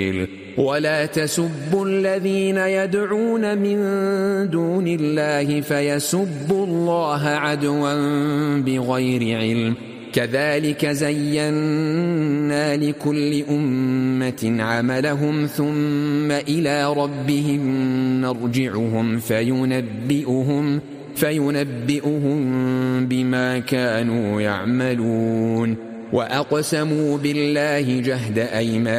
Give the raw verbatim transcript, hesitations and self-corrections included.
ولا تسبوا الذين يدعون من دون الله فيسبوا الله عدوا بغير علم كذلك زينا لكل أمة عملهم ثم إلى ربهم نرجعهم فينبئهم فينبئهم بما كانوا يعملون وأقسموا بالله جهد أيمانهم